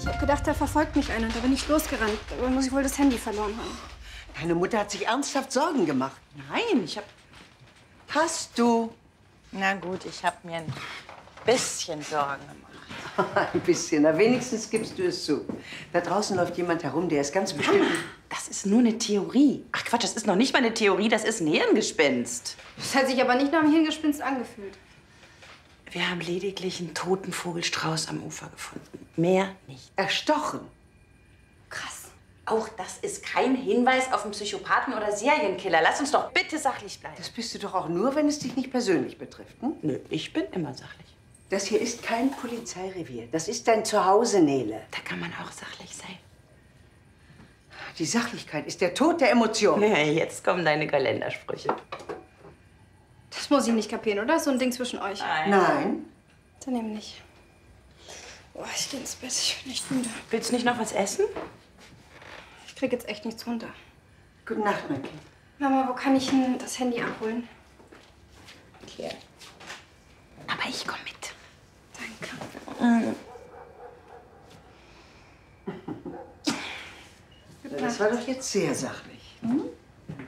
Ich habe gedacht, da verfolgt mich einer. Da bin ich losgerannt. Da muss ich wohl das Handy verloren haben. Deine Mutter hat sich ernsthaft Sorgen gemacht. Nein, ich hab... Hast du? Na gut, ich habe mir ein bisschen Sorgen gemacht. Ein bisschen. Na, wenigstens gibst du es zu. Da draußen läuft jemand herum, der ist ganz bestimmt... Das ist nur eine Theorie. Ach Quatsch, das ist noch nicht mal eine Theorie, das ist ein Hirngespinst. Das hat sich aber nicht nach einem Hirngespinst angefühlt. Wir haben lediglich einen toten Vogelstrauß am Ufer gefunden. Mehr nicht. Erstochen. Krass. Auch das ist kein Hinweis auf einen Psychopathen oder Serienkiller. Lass uns doch bitte sachlich bleiben. Das bist du doch auch nur, wenn es dich nicht persönlich betrifft, hm? Nö, ich bin immer sachlich. Das hier ist kein Polizeirevier. Das ist dein Zuhause, Nele. Da kann man auch sachlich sein. Die Sachlichkeit ist der Tod der Emotionen. Ja, jetzt kommen deine Kalendersprüche. Das muss ich nicht kapieren, oder? So ein Ding zwischen euch. Nein. Dann eben nicht. Boah, ich geh ins Bett. Ich bin echt müde. Willst du nicht noch was essen? Ich krieg jetzt echt nichts runter. Gute Nacht, mein Kind. Mama, wo kann ich denn das Handy abholen? Hier. Aber ich komme mit. Danke. Das war doch jetzt sehr sachlich. Hm?